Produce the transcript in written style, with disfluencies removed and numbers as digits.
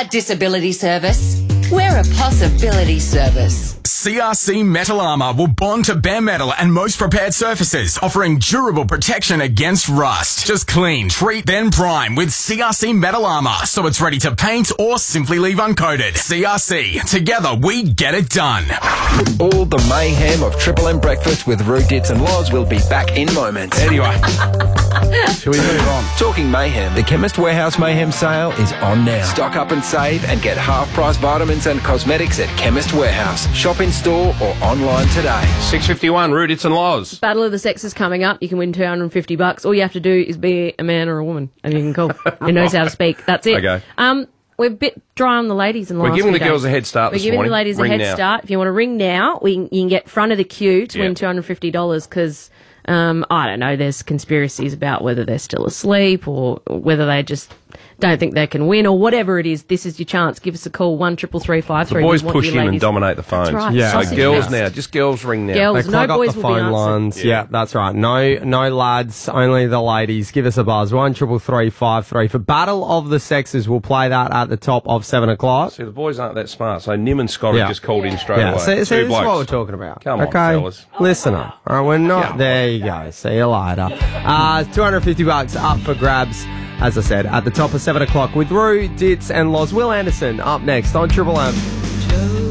a disability service. We're a possibility service. CRC Metal Armour will bond to bare metal and most prepared surfaces, offering durable protection against rust. Just clean, treat, then prime with CRC Metal Armour, so it's ready to paint or simply leave uncoated. CRC, together we get it done. All the mayhem of Triple M Breakfast with Roo, Dits and Loz will be back in moments. Anyway, shall we move on? Talking mayhem, the Chemist Warehouse Mayhem sale is on now. Stock up and save and get half-price vitamins and cosmetics at Chemist Warehouse. Shop in store or online today. 6:51, Roo, Dits and Loz. Battle of the Sexes coming up. You can win $250. All you have to do is be a man or a woman, and you can call. Who knows how to speak? That's it. Okay. We're a bit dry on the ladies in the We're last giving few the girls days. a head start We're this giving morning. the ladies Ring a head now. start. If you want to ring now, you can get front of the queue to win $250 because, I don't know, there's conspiracies about whether they're still asleep or whether they just don't think they can win or whatever it is. This is your chance. Give us a call, 1-333-533. The boys We want push you in and ladies. dominate the phones. That's right. Yeah. So Sausage girls fest. now, just girls ring now. Girls. They No clog up boys the will be phone answered. lines. Yeah, that's right. No lads, only the ladies. Give us a buzz. 1-333-533 for Battle of the Sexes. We'll play that at the top of 7 o'clock. See, the boys aren't that smart, so Nim and Scott Yeah. have just called in straight Yeah, away. see, Two this is what blokes. we're talking about. Come on, okay? fellas. Listen up. All right, we're not. There you go. See you later. $250 up for grabs. As I said, at the top of 7 o'clock with Roo, Dits and Loz. Will Anderson up next on Triple M.